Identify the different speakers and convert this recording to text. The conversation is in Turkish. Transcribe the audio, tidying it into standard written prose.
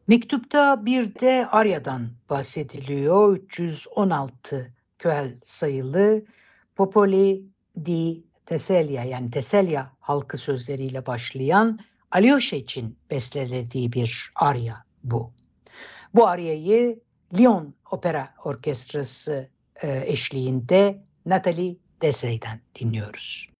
Speaker 1: Mektupta bir de Arya'dan bahsediliyor. 316 köhel sayılı Popoli di Teselya, yani Teselya halkı sözleriyle başlayan Alyosha için bestelediği bir arya bu. Bu aryayı Lyon Opera Orkestrası eşliğinde Nathalie Dessay'den dinliyoruz.